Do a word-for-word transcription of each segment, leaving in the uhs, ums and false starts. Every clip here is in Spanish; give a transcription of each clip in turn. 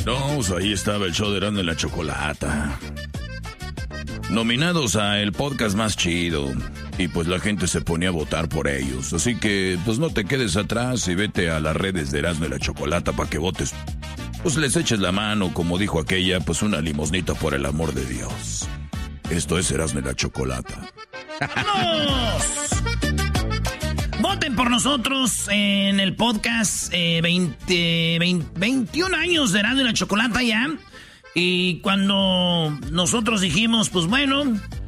No, pues ahí estaba el show de Erasmo y la Chocolata. Nominados a el podcast más chido. Y pues la gente se ponía a votar por ellos. Así que pues no te quedes atrás y vete a las redes de Erasmo y la Chocolata para que votes. Pues les eches la mano, como dijo aquella, pues una limosnita por el amor de Dios. Esto es Erasmo y la Chocolata. ¡Vamos! Voten por nosotros en el podcast eh, veinte, veinte, veintiún años de Erasmo y la Chocolata ya. Y cuando nosotros dijimos, pues bueno,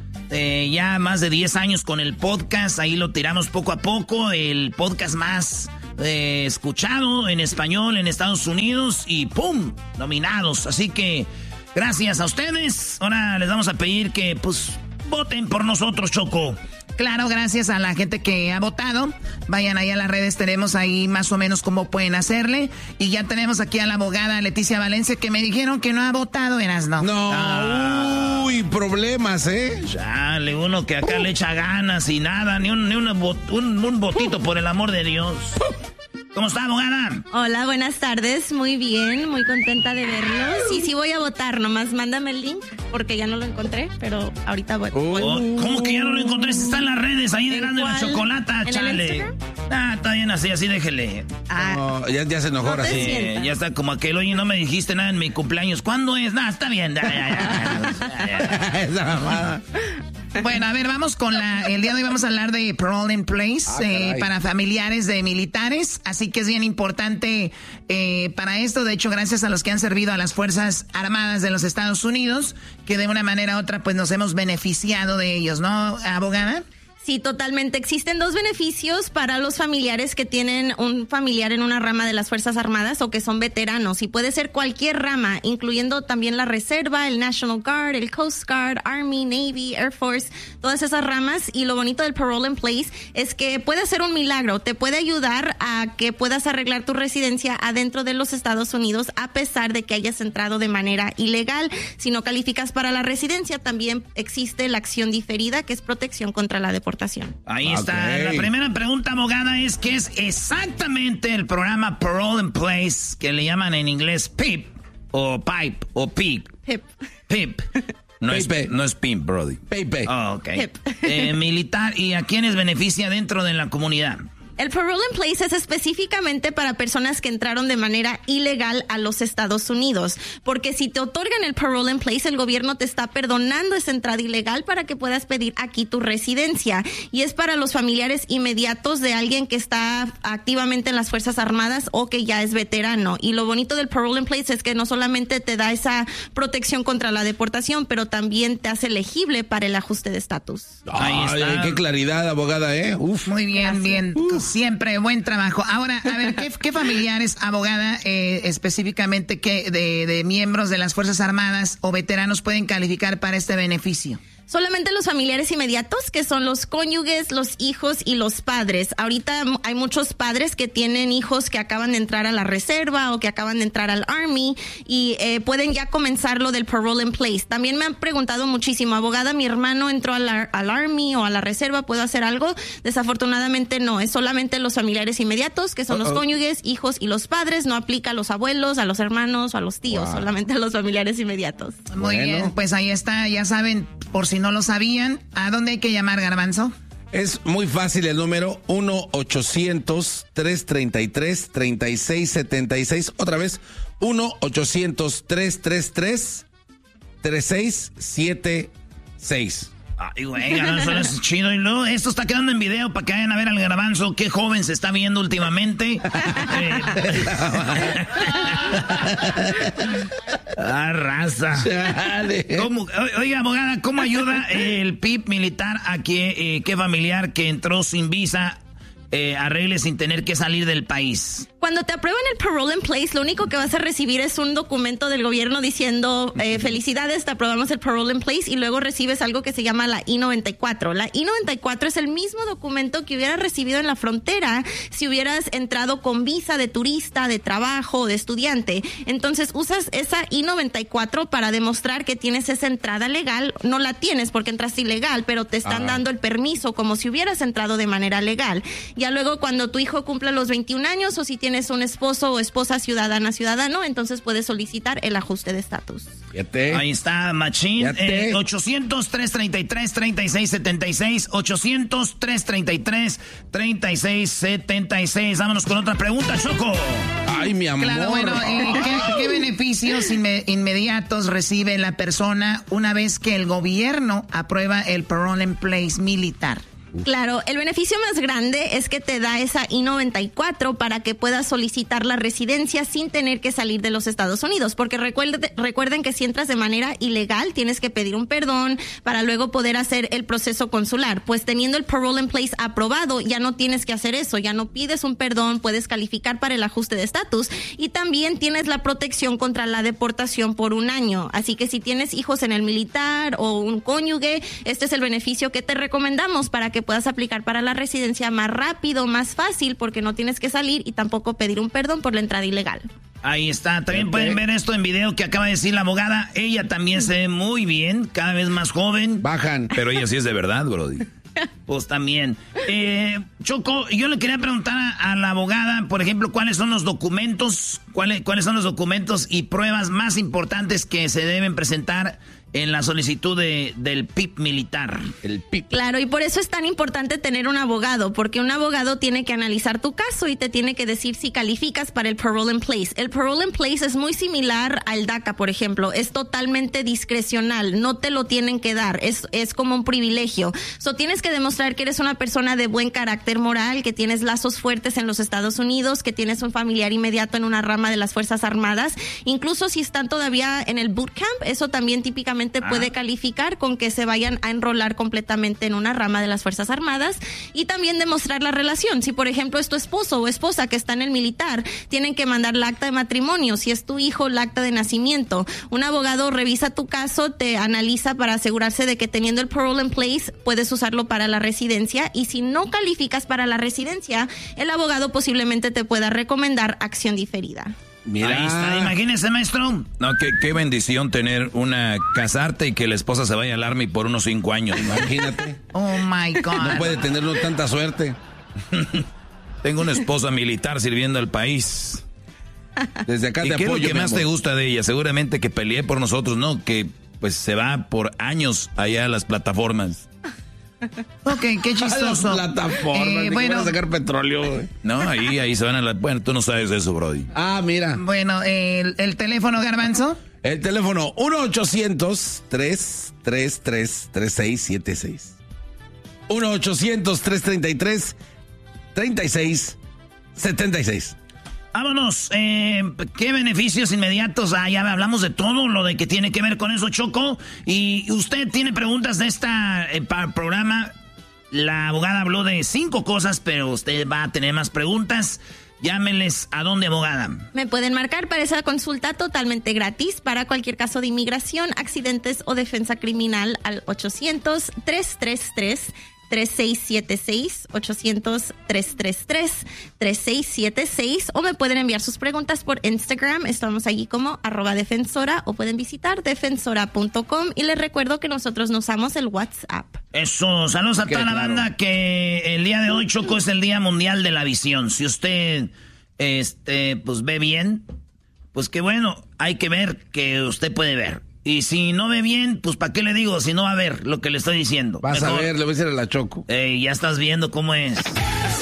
eh, ya más de diez años con el podcast, ahí lo tiramos poco a poco, el podcast más eh, escuchado en español en Estados Unidos y ¡pum! Nominados. Así que gracias a ustedes. Ahora les vamos a pedir que pues voten por nosotros, Choco. Claro, gracias a la gente que ha votado. Vayan ahí a las redes, tenemos ahí más o menos cómo pueden hacerle. Y ya tenemos aquí a la abogada Leticia Valencia, que me dijeron que no ha votado, Erasmo. No, ah. uy, problemas, ¿eh? Chale, uno que acá uh. le echa ganas y nada, ni un, ni una bot, un, un votito uh. por el amor de Dios. Uh. ¿Cómo está, abogada? Hola, buenas tardes. Muy bien, muy contenta de verlos. Y sí voy a votar, nomás mándame el link, porque ya no lo encontré, pero ahorita voy. Oh, ¿cómo que ya no lo encontré? Está en las redes, ahí de Erasmo y la Chocolata, ¿En chale. Ah, está bien así, así déjele. Ah, no, ya, ya se enojó ahora. Sí, ya está como aquel, oye, no me dijiste nada en mi cumpleaños. ¿Cuándo es? Nah, está bien. Ya, ya, ya, ya. Esa mamada. Bueno, a ver, vamos con la... El día de hoy vamos a hablar de parole in place ah, eh, para familiares de militares. Así que es bien importante eh, para esto. De hecho, gracias a los que han servido a las Fuerzas Armadas de los Estados Unidos, que de una manera u otra pues nos hemos beneficiado de ellos, ¿no, abogada? Sí, totalmente. Existen dos beneficios para los familiares que tienen un familiar en una rama de las Fuerzas Armadas o que son veteranos. Y puede ser cualquier rama, incluyendo también la Reserva, el National Guard, el Coast Guard, Army, Navy, Air Force, todas esas ramas. Y lo bonito del parole in place es que puede ser un milagro. Te puede ayudar a que puedas arreglar tu residencia adentro de los Estados Unidos a pesar de que hayas entrado de manera ilegal. Si no calificas para la residencia, también existe la acción diferida, que es protección contra la deportación. Ahí está. Okay. La primera pregunta, abogada, es ¿qué es exactamente el programa Parole in Place, que le llaman en inglés P I P o Pipe o P I P? P I P. P I P. No es, no es Pimp, Brody. P I P. Oh, ok. P I P. Eh, militar, ¿y a quiénes beneficia dentro de la comunidad? El parole in place es específicamente para personas que entraron de manera ilegal a los Estados Unidos, porque si te otorgan el parole in place, el gobierno te está perdonando esa entrada ilegal para que puedas pedir aquí tu residencia. Y es para los familiares inmediatos de alguien que está activamente en las Fuerzas Armadas o que ya es veterano. Y lo bonito del parole in place es que no solamente te da esa protección contra la deportación, pero también te hace elegible para el ajuste de estatus. Ahí está. Ay, qué claridad, abogada, ¿eh? Uf. Muy bien, Gracias. bien. Uf. Siempre, buen trabajo. Ahora, a ver, ¿qué, qué familiares, abogada, eh, específicamente qué de, de miembros de las Fuerzas Armadas o veteranos pueden calificar para este beneficio? Solamente los familiares inmediatos, que son los cónyuges, los hijos y los padres. Ahorita hay muchos padres que tienen hijos que acaban de entrar a la reserva o que acaban de entrar al Army y eh, pueden ya comenzar lo del parole in place. También me han preguntado muchísimo, abogada, mi hermano entró al, al Army o a la reserva, ¿puedo hacer algo? Desafortunadamente no, es solamente los familiares inmediatos, que son Uh-oh. los cónyuges, hijos y los padres. No aplica a los abuelos, a los hermanos o a los tíos, wow. solamente a los familiares inmediatos. Muy bueno. bien, pues ahí está, ya saben, por si no lo sabían, ¿a dónde hay que llamar, Garbanzo? Es muy fácil el número uno ochocientos, tres treinta y tres, treinta y seis setenta y seis. Otra vez, uno ochocientos, tres treinta y tres, treinta y seis setenta y seis. Ay, güey, Garbanzo, eso es chido. Y luego, esto está quedando en video para que vayan a ver al Garbanzo. Qué joven se está viendo últimamente. eh. ah, raza. ¿Cómo, oiga, abogada, ¿cómo ayuda el P I P militar a que, eh, qué familiar que entró sin visa eh, arregle sin tener que salir del país? Cuando te aprueban el parole in place, lo único que vas a recibir es un documento del gobierno diciendo eh, felicidades, te aprobamos el parole in place, y luego recibes algo que se llama la I noventa y cuatro. La I noventa y cuatro es el mismo documento que hubieras recibido en la frontera si hubieras entrado con visa de turista, de trabajo, de estudiante. Entonces usas esa I noventa y cuatro para demostrar que tienes esa entrada legal. No la tienes porque entraste ilegal, pero te están Ajá. dando el permiso como si hubieras entrado de manera legal. Ya luego cuando tu hijo cumpla los veintiún años o si tienes un esposo o esposa ciudadana, ciudadano, entonces puedes solicitar el ajuste de estatus. Ahí está, Machín. Eh, ochocientos, tres treinta y tres, treinta y seis setenta y seis. ochocientos, tres treinta y tres, treinta y seis setenta y seis. Vámonos con otra pregunta, Choco. Ay, mi amor. Claro, bueno, eh, ¿qué, ¿qué beneficios inme- inmediatos recibe la persona una vez que el gobierno aprueba el Parole in Place militar? Claro, el beneficio más grande es que te da esa I noventa y cuatro para que puedas solicitar la residencia sin tener que salir de los Estados Unidos, porque recuerde, recuerden que si entras de manera ilegal tienes que pedir un perdón para luego poder hacer el proceso consular. Pues teniendo el Parole in Place aprobado ya no tienes que hacer eso, ya no pides un perdón, puedes calificar para el ajuste de estatus y también tienes la protección contra la deportación por un año. Así que si tienes hijos en el militar o un cónyuge, este es el beneficio que te recomendamos para que que puedas aplicar para la residencia más rápido, más fácil, porque no tienes que salir y tampoco pedir un perdón por la entrada ilegal. Ahí está, también pueden ver esto en video que acaba de decir la abogada. Ella también se ve muy bien, cada vez más joven. Bajan. Pero ella sí es de verdad, Brody. Pues también. Eh, Choco, yo le quería preguntar a, a la abogada, por ejemplo, cuáles son los documentos, cuáles, cuáles son los documentos y pruebas más importantes que se deben presentar en la solicitud de, del P I P militar. El P I P. Claro, y por eso es tan importante tener un abogado, porque un abogado tiene que analizar tu caso y te tiene que decir si calificas para el Parole in Place. El Parole in Place es muy similar al DACA, por ejemplo. Es totalmente discrecional, no te lo tienen que dar, es, es como un privilegio. So, tienes que demostrar que eres una persona de buen carácter moral, que tienes lazos fuertes en los Estados Unidos, que tienes un familiar inmediato en una rama de las Fuerzas Armadas. Incluso si están todavía en el boot camp, eso también típicamente puede ah. calificar con que se vayan a enrolar completamente en una rama de las Fuerzas Armadas y también demostrar la relación. Si por ejemplo es tu esposo o esposa que está en el militar, tienen que mandar la acta de matrimonio. Si es tu hijo, la acta de nacimiento. Un abogado revisa tu caso, te analiza para asegurarse de que teniendo el Parole in Place puedes usarlo para la residencia y si no calificas para la residencia, el abogado posiblemente te pueda recomendar acción diferida. Mira. Ahí está, imagínese, maestro. No, qué, qué bendición tener una, casarte y que la esposa se vaya al Army por unos cinco años. Imagínate. Oh, my God. No puede tenerlo tanta suerte. Tengo una esposa militar sirviendo al país. Desde acá te te apoyo. ¿Qué es lo que más amor. te gusta de ella? Seguramente que peleé por nosotros, ¿no? Que pues se va por años allá a las plataformas. Ok, qué chistoso. A la plataforma, eh, bueno, van a sacar petróleo. Güey. No, ahí, ahí se van a la... Bueno, tú no sabes eso, Brody. Ah, mira. Bueno, el, el teléfono, Garbanzo. El teléfono uno ochocientos, tres treinta y tres, treinta y seis setenta y seis. uno ochocientos, tres treinta y tres, treinta y seis setenta y seis. Vámonos, eh, ¿qué beneficios inmediatos? Ah, ya hablamos de todo lo de que tiene que ver con eso, Choco. Y usted tiene preguntas de este eh, programa. La abogada habló de cinco cosas, pero usted va a tener más preguntas. Llámenles a dónde, abogada. Me pueden marcar para esa consulta totalmente gratis para cualquier caso de inmigración, accidentes o defensa criminal al ochocientos, tres treinta y tres, treinta y seis setenta y seis, ochocientos, tres treinta y tres, treinta y seis setenta y seis, o me pueden enviar sus preguntas por Instagram, estamos allí como arroba defensora, o pueden visitar defensora punto com y les recuerdo que nosotros nos usamos el WhatsApp. Eso, saludos a toda la banda que el día de hoy, Choco, es el Día Mundial de la Visión. Si usted, este, pues ve bien, pues qué bueno, hay que ver que usted puede ver. Y si no ve bien, pues ¿para qué le digo? Si no va a ver lo que le estoy diciendo. Vas Mejor. a ver, le voy a decir a la Choco. Ey, ya estás viendo cómo es.